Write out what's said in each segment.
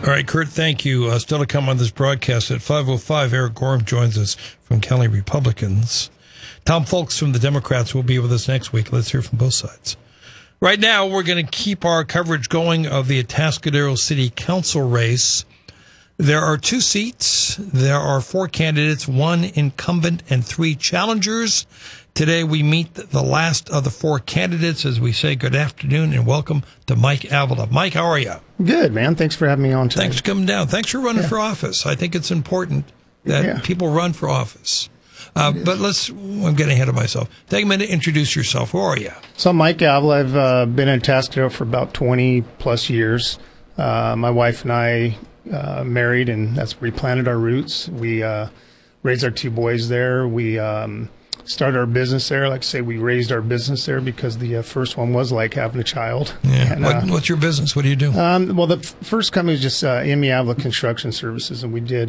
All right, Kurt, thank you. Still to come on this broadcast at 5:05, Eric Gorham joins us from County Republicans. Tom Folks from the Democrats will be with us next week. Let's hear from both sides. Right now, we're going to keep our coverage going of the Atascadero City Council race. There are 2 seats. There are 4 candidates, 1 incumbent and 3 challengers. Today, we meet the last of the 4 candidates as we say good afternoon and welcome to Mike Avila. Mike, how are you? Good, man. Thanks for having me on today. Thanks for coming down. Thanks for running for office. I think it's important that people run for office. But I'm getting ahead of myself. Take a minute to introduce yourself. Who are you? So I'm Mike Avila. I've been in Atascadero for about 20 plus years. My wife and I married, and that's where we planted our roots. We raised our 2 boys there. We started our business there. Like I say, we raised our business there because the first one was like having a child. Yeah. And, what's your business? What do you do? Well, the first company was just Emmy Avila Construction Services, and we did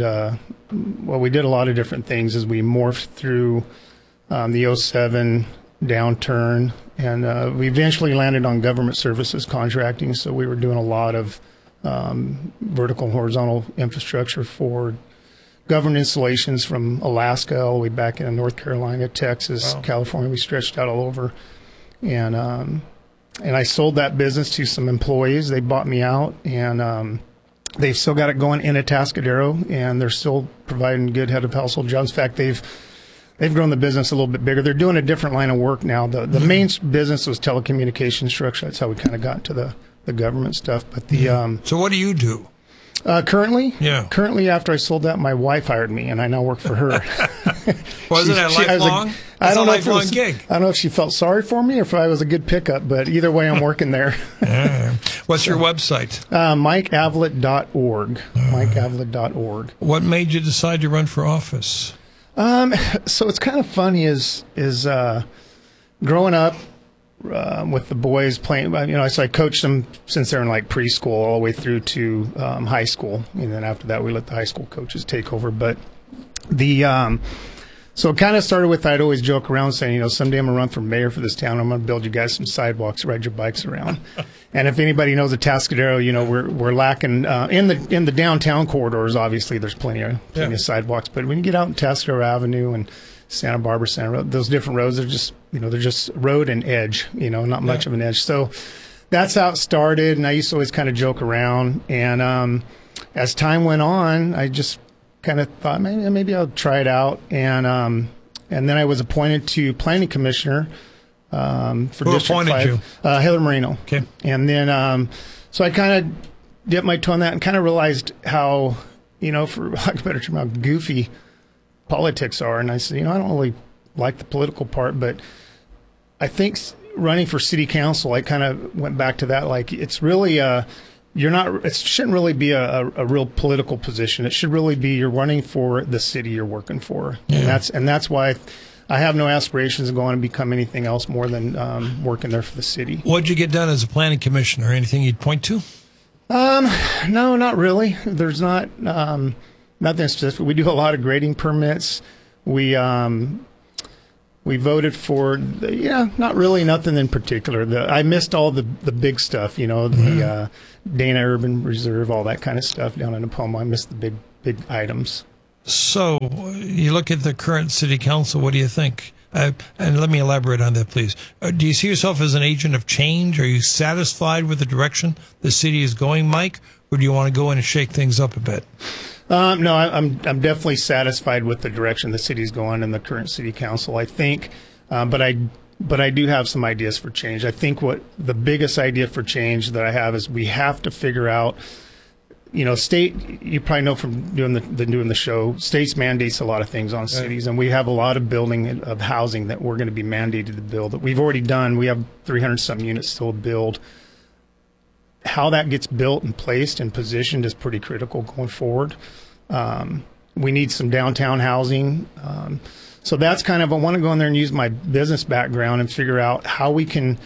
we did a lot of different things as we morphed through the 07 downturn, and we eventually landed on government services contracting. So we were doing a lot of vertical and horizontal infrastructure for government installations from Alaska all the way back into North Carolina, Texas, California. We stretched out all over, and I sold that business to some employees. They bought me out, and they've still got it going in Atascadero, and they're still providing good head of household jobs. In fact, they've grown the business a little bit bigger. They're doing a different line of work now. The main business was telecommunications structure. That's how we kind of got to the government stuff. But the so what do you do? Currently, after I sold that, my wife hired me, and I now work for her. Wasn't that lifelong? I don't know if lifelong gig. I don't know if she felt sorry for me or if I was a good pickup, but either way, I'm working there. What's your website? MikeAvila.org. MikeAvila.org. What made you decide to run for office? So it's kind of funny is growing up with the boys playing, so I coached them since they're in like preschool all the way through to high school, and then after that we let the high school coaches take over. But so it kind of started with, I'd always joke around saying, someday I'm gonna run for mayor for this town. I'm gonna build you guys some sidewalks, ride your bikes around. And if anybody knows Atascadero, we're lacking in the downtown corridors. Obviously, there's plenty of sidewalks, but when you get out in Atascadero Avenue and Santa Barbara Center Road, those different roads are just, they're just road and edge, not much of an edge. So that's how it started. And I used to always kind of joke around. And as time went on, I just kind of thought, maybe I'll try it out. And then I was appointed to planning commissioner for Who District appointed 5. you? Heather Moreno. Okay. And then, so I kind of dipped my toe in that and kind of realized how, for lack of a better term, how goofy politics are. And I said, I don't really like the political part, but I think running for city council, I kind of went back to that. Like, it's really, it shouldn't really be a real political position. It should really be you're running for the city you're working for. Yeah. And that's why I have no aspirations of going to become anything else more than working there for the city. What'd you get done as a planning commissioner? Anything you'd point to? No, not really. There's not nothing specific. We do a lot of grading permits. We voted for, not really nothing in particular. I missed all the big stuff, the Dana Urban Reserve, all that kind of stuff down in Apoma. I missed the big items. So you look at the current city council, what do you think? And let me elaborate on that, please. Do you see yourself as an agent of change? Are you satisfied with the direction the city is going, Mike? Or do you want to go in and shake things up a bit? No, I'm definitely satisfied with the direction the city's going and the current city council. I think, but I do have some ideas for change. I think what the biggest idea for change that I have is we have to figure out, state. You probably know from doing the show, states mandates a lot of things on cities, and we have a lot of building of housing that we're going to be mandated to build that we've already done. We have 300 some units still to build. How that gets built and placed and positioned is pretty critical going forward. We need some downtown housing. So that's kind of, I want to go in there and use my business background and figure out how we can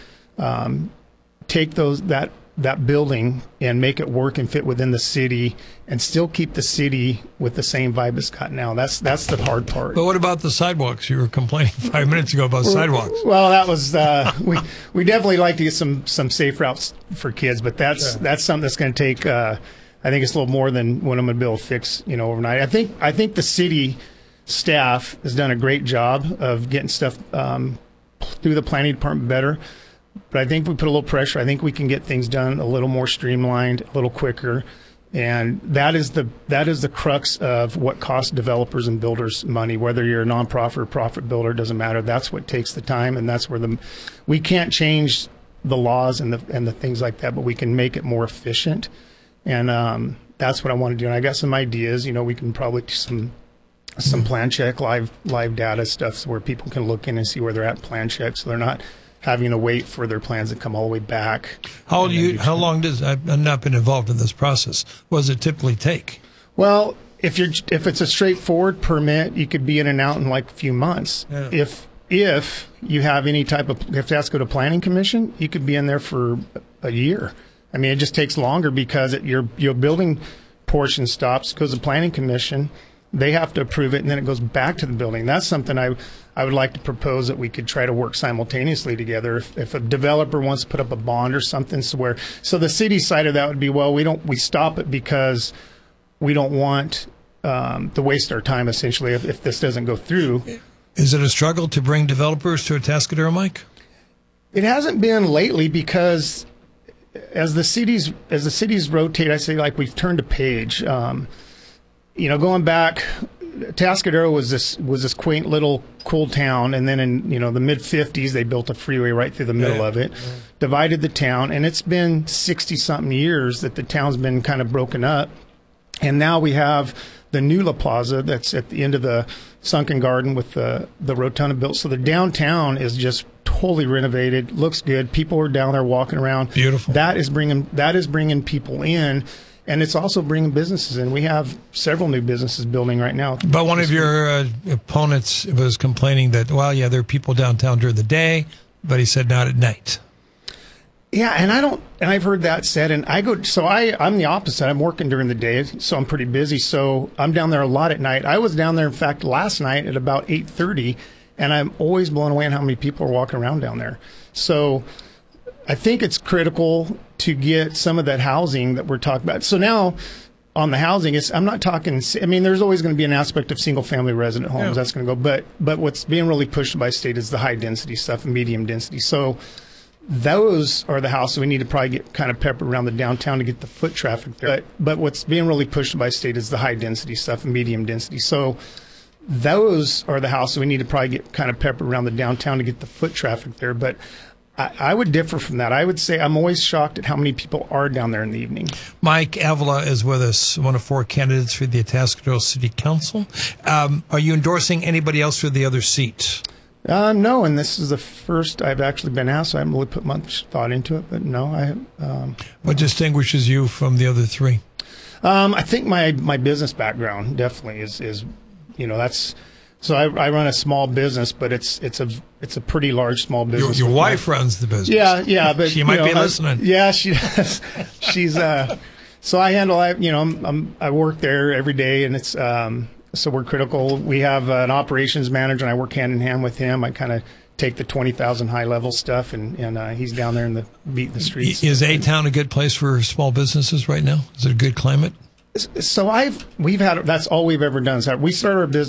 take that building and make it work and fit within the city and still keep the city with the same vibe it's got now. That's the hard part. But what about the sidewalks? You were complaining 5 minutes ago about sidewalks. Well, that was we definitely like to get some safe routes for kids, but that's something that's going to take I think it's a little more than what I'm going to be able to fix, overnight. I think the city staff has done a great job of getting stuff through the planning department better. But I think if we put a little pressure, I think we can get things done a little more streamlined, a little quicker. And that is the crux of what costs developers and builders money. Whether you're a nonprofit or profit builder, doesn't matter. That's what takes the time, and that's where we can't change the laws and the things like that, but we can make it more efficient. And that's what I want to do. And I got some ideas. We can probably do some plan check, live data stuff, where people can look in and see where they're at plan check, so they're not having to wait for their plans to come all the way back. How long does, I've not been involved in this process, what does it typically take? Well, if it's a straightforward permit, you could be in and out in like a few months. Yeah. If you have any type of, if it has to go to planning commission, you could be in there for a year. I mean, it just takes longer because your building portion stops, goes to planning commission, they have to approve it, and then it goes back to the building. That's something I would like to propose, that we could try to work simultaneously together. If a developer wants to put up a bond or something, so the city side of that would be, well, we stop it because we don't want to waste our time, essentially, if this doesn't go through. Is it a struggle to bring developers to Atascadero, Mike? It hasn't been lately, because as the cities rotate, I say, like, we've turned a page. Going back, Atascadero was this quaint little cool town, and then in the mid '50s they built a freeway right through the middle of it, divided the town, and it's been 60-something years that the town's been kind of broken up, and now we have the new La Plaza that's at the end of the Sunken Garden with the rotunda built. So the downtown is just totally renovated, looks good. People are down there walking around. Beautiful. That is bringing people in. And it's also bringing businesses in. We have several new businesses building right now. But one of your opponents was complaining that, well, yeah, there are people downtown during the day, but he said not at night. Yeah, and I've heard that said, and I'm the opposite. I'm working during the day, so I'm pretty busy. So I'm down there a lot at night. I was down there, in fact, last night at about 8:30, and I'm always blown away on how many people are walking around down there. So I think it's critical to get some of that housing that we're talking about. So now on the housing, I'm not talking, I mean, there's always going to be an aspect of single family resident homes. Yeah. That's going to go. But what's being really pushed by state is the high density stuff and medium density. So those are the houses we need to probably get kind of peppered around the downtown to get the foot traffic there. But what's being really pushed by state is the high density stuff and medium density. So those are the houses we need to probably get kind of peppered around the downtown to get the foot traffic there. But I would differ from that. I would say I'm always shocked at how many people are down there in the evening. Mike Avila is with us, one of 4 candidates for the Atascadero City Council. Are you endorsing anybody else for the other seat? No, and this is the first I've actually been asked, so I haven't really put much thought into it. But no, what distinguishes you from the other 3? I think my business background definitely is that's. So I run a small business, but it's a pretty large small business. Your wife runs the business. Yeah, but she might be listening. Yeah, she does. She's so I handle. I work there every day, and it's so we're critical. We have an operations manager, and I work hand in hand with him. I kind of take the 20,000 high level stuff, and he's down there in the streets. Is A-Town a good place for small businesses right now? Is it a good climate? So we've had, that's all we've ever done. So we started our business